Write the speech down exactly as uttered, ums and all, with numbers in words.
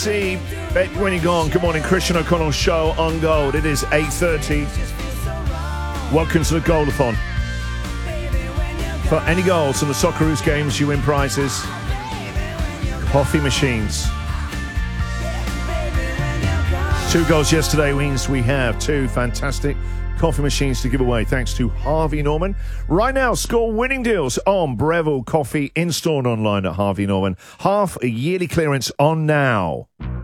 C, Bet When You're Gone. Good morning, Christian O'Connell Show on Gold. It is eight thirty. Welcome to the Goldathon. For any goals in the Socceroos games, you win prizes. Coffee machines. Two goals yesterday means we have two fantastic coffee machines to give away thanks to Harvey Norman. Right now, score winning deals on Breville Coffee in-store and online at Harvey Norman. Half a yearly clearance on now.